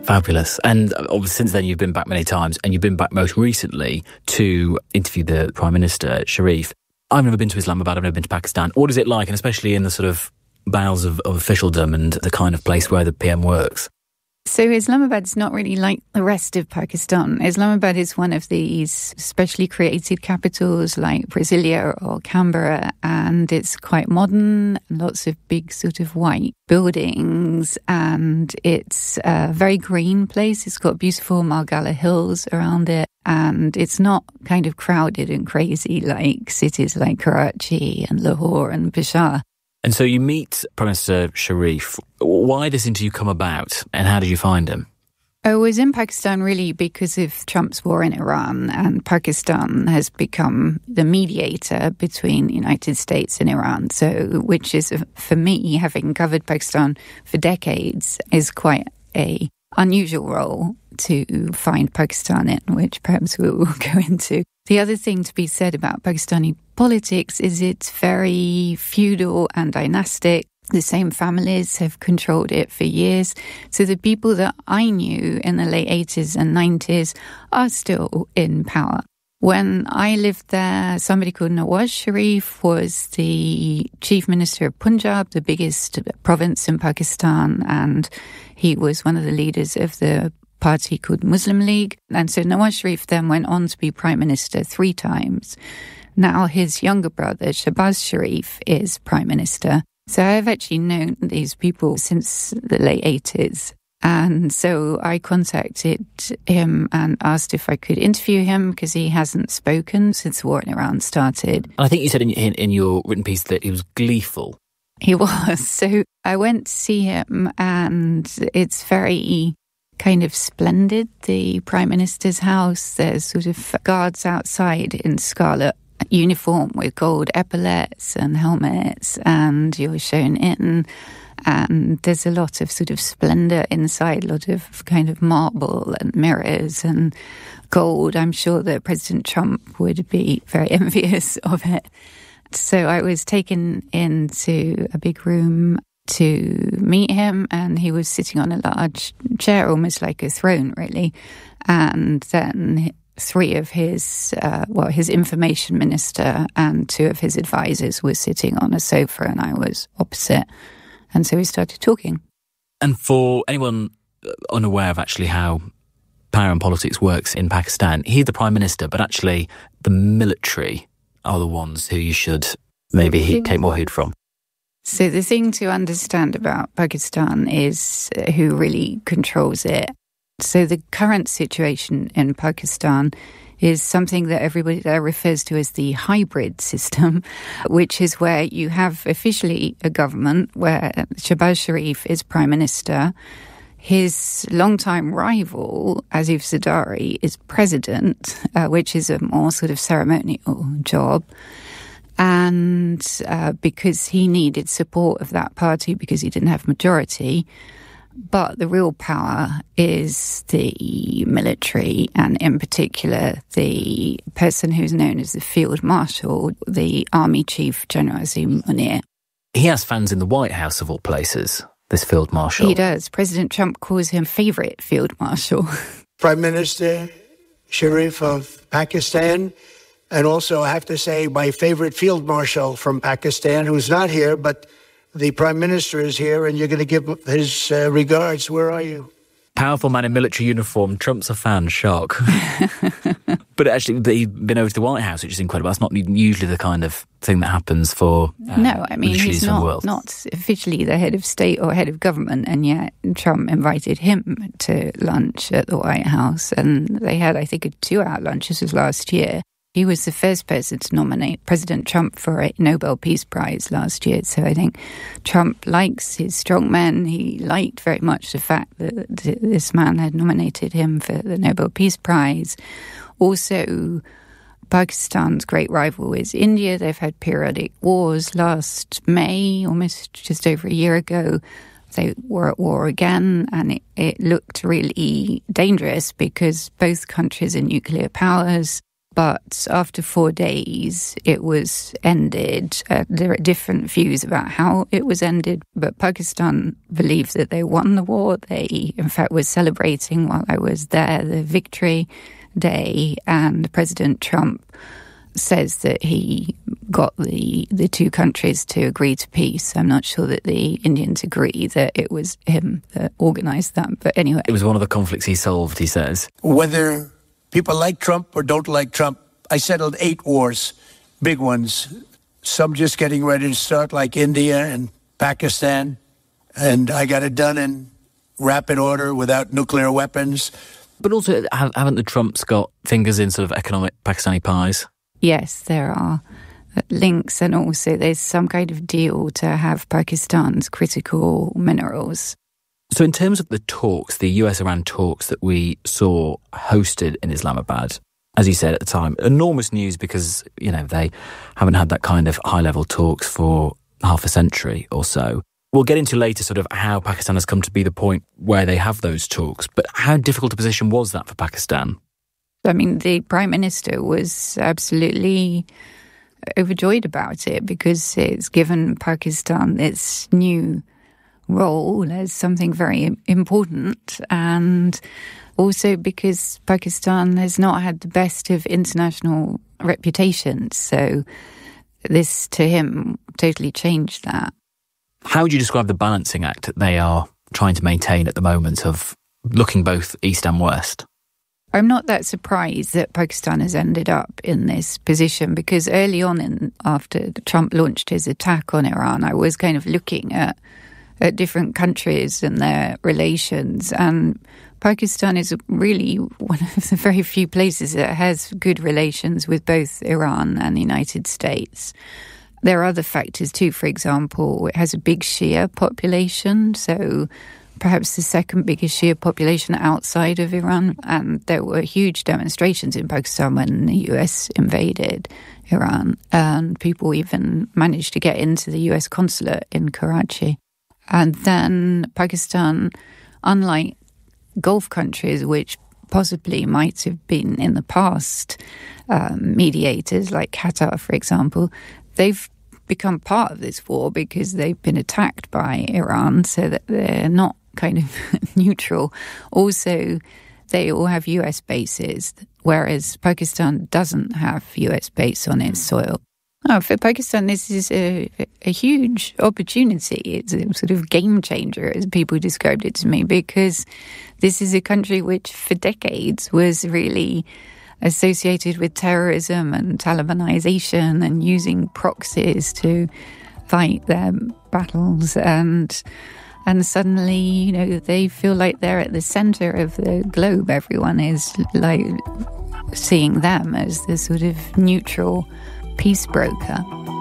Fabulous. And obviously since then you've been back many times, and you've been back most recently to interview the Prime Minister, Sharif. I've never been to Islamabad, I've never been to Pakistan. What is it like, and especially in the sort of bowels of officialdom and the kind of place where the PM works? So Islamabad's not really like the rest of Pakistan. Islamabad is one of these specially created capitals like Brasilia or Canberra, and it's quite modern, lots of big sort of white buildings, and it's a very green place. It's got beautiful Margalla hills around it, and it's not kind of crowded and crazy like cities like Karachi and Lahore and Peshawar. And so you meet Prime Minister Sharif. Why does this interview come about, and how did you find him? I was in Pakistan really because of Trump's war in Iran, and Pakistan has become the mediator between the United States and Iran. So, which is, for me, having covered Pakistan for decades, is quite a unusual role to find Pakistan in, which perhaps we will go into. The other thing to be said about Pakistani politics is it's very feudal and dynastic. The same families have controlled it for years. So the people that I knew in the late 80s and 90s are still in power. When I lived there, somebody called Nawaz Sharif was the chief minister of Punjab, the biggest province in Pakistan, and he was one of the leaders of the party called Muslim League. And so Nawaz Sharif then went on to be prime minister 3 times. Now his younger brother, Shahbaz Sharif, is prime minister. So I've actually known these people since the late 80s. And so I contacted him and asked if I could interview him because he hasn't spoken since the war in Iran started. I think you said in your written piece that he was gleeful. He was. So I went to see him, and it's very kind of splendid, the Prime Minister's house. There's sort of guards outside in scarlet uniform with gold epaulets and helmets, and you're shown in, and there's a lot of sort of splendour inside, a lot of kind of marble and mirrors and gold. I'm sure that President Trump would be very envious of it. So I was taken into a big room to meet him, and he was sitting on a large chair, almost like a throne, really. And then 3 of his information minister and 2 of his advisors were sitting on a sofa, and I was opposite. And so we started talking. And for anyone unaware of actually how power and politics works in Pakistan, he's the Prime Minister, but actually the military are the ones who you should maybe take more heed from. So the thing to understand about Pakistan is who really controls it. So the current situation in Pakistan is something that everybody there refers to as the hybrid system, which is where you have officially a government where Shahbaz Sharif is Prime Minister. His longtime rival, Asif Zardari, is president, which is a more sort of ceremonial job. And because he needed support of that party because he didn't have majority. But the real power is the military, and in particular the person who's known as the Field Marshal, the Army Chief General Azim Munir. He has fans in the White House of all places, this Field Marshal. He does. President Trump calls him favourite Field Marshal. Prime Minister Sharif of Pakistan, and also I have to say my favourite Field Marshal from Pakistan, who's not here, but the Prime Minister is here, and you're going to give his regards. Where are you? Powerful man in military uniform. Trump's a fan. Shock. But actually, he'd been over to the White House, which is incredible. That's not usually the kind of thing that happens for no, I mean, he's not officially the head of state or head of government, and yet Trump invited him to lunch at the White House, and they had, I think, a 2-hour lunch. This was last year. He was the first person to nominate President Trump for a Nobel Peace Prize last year. So I think Trump likes his strongmen. He liked very much the fact that this man had nominated him for the Nobel Peace Prize. Also, Pakistan's great rival is India. They've had periodic wars. Last May, almost just over a year ago, they were at war again, and it looked really dangerous because both countries are nuclear powers. But after 4 days, it was ended. There are different views about how it was ended, but Pakistan believed that they won the war. They, in fact, were celebrating while I was there the Victory Day, and President Trump says that he got the two countries to agree to peace. I'm not sure that the Indians agree that it was him that organised that, but anyway. It was one of the conflicts he solved, he says. Whether people like Trump or don't like Trump, I settled 8 wars, big ones, some just getting ready to start, like India and Pakistan, and I got it done in rapid order without nuclear weapons. But also, haven't the Trumps got fingers in sort of economic Pakistani pies? Yes, there are links, and also there's some kind of deal to have Pakistan's critical minerals. So in terms of the talks, the US-Iran talks that we saw hosted in Islamabad, as you said at the time, enormous news because, you know, they haven't had that kind of high-level talks for half a century or so. We'll get into later sort of how Pakistan has come to be the point where they have those talks, but how difficult a position was that for Pakistan? I mean, the Prime Minister was absolutely overjoyed about it because it's given Pakistan its new role as something very important, and also because Pakistan has not had the best of international reputations. So this, to him, totally changed that. How would you describe the balancing act that they are trying to maintain at the moment of looking both east and west? I'm not that surprised that Pakistan has ended up in this position because early on, after Trump launched his attack on Iran, I was kind of looking at different countries and their relations, and Pakistan is really one of the very few places that has good relations with both Iran and the United States. There are other factors too. For example, it has a big Shia population, so perhaps the second biggest Shia population outside of Iran, and there were huge demonstrations in Pakistan when the US invaded Iran, and people even managed to get into the US consulate in Karachi. And then Pakistan, unlike Gulf countries, which possibly might have been in the past mediators, like Qatar, for example, they've become part of this war because they've been attacked by Iran, so that they're not kind of neutral. Also, they all have US bases, whereas Pakistan doesn't have US base on its soil. For Pakistan, this is a huge opportunity. It's a sort of game changer, as people described it to me, because this is a country which for decades was really associated with terrorism and Talibanization and using proxies to fight their battles. And suddenly, you know, they feel like they're at the center of the globe. Everyone is like seeing them as the sort of neutral peace broker.